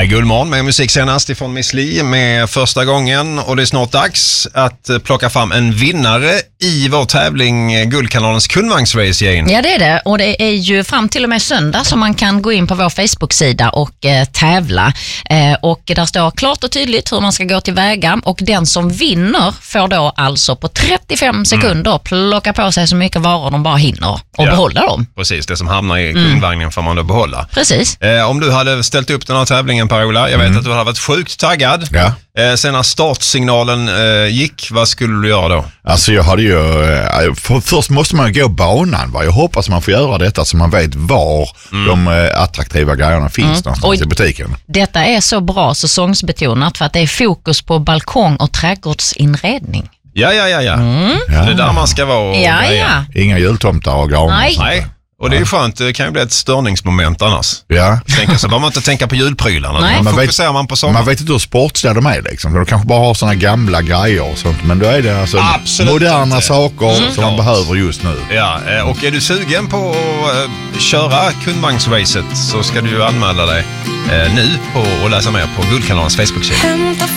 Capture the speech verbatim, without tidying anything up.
Guldmorgon med musik senast ifrån Miss Li med första gången, och det är snart dags att plocka fram en vinnare i vår tävling Guldkanalens kundvagnsrace, Jane. Ja, det är det, och det är ju fram till och med söndag som man kan gå in på vår Facebook-sida och eh, tävla eh, och där står klart och tydligt hur man ska gå till väga, och den som vinner får då alltså på trettiofem sekunder mm. plocka på sig så mycket varor de bara hinner och ja, behålla dem. Precis, det som hamnar i kundvagnen mm. får man då behålla. Precis. Eh, om du hade ställt upp den här tävlingen, Per-Ola, jag vet mm. att du hade varit sjukt taggad. Ja. Eh, sen när startsignalen eh, gick, vad skulle du göra då? Alltså jag hade ju, eh, för, först måste man gå banan, va? Jag hoppas man får göra detta så man vet var mm. de eh, attraktiva grejerna finns mm. någonstans i butiken. Detta är så bra säsongsbetonat för att det är fokus på balkong och trädgårdsinredning. Ja, ja, ja, ja. Mm. Det är där man ska vara och ja, ja. Inga jultomtar och granar. Nej. Nej. Och det är ju skönt, det kan ju bli ett störningsmoment annars. Ja. Tänka så behöver man inte tänka på julprylarna. Nej. Man fokuserar man på sommar. Man vet inte hur sportsliga de är liksom. De kanske bara har såna gamla grejer och sånt. Men då är det alltså absolut moderna inte. saker Mm. som man behöver just nu. Ja, och är du sugen på att köra kundvagnsracet så ska du ju anmäla dig nu på och läsa mer på Guldkanalens Facebook-sida.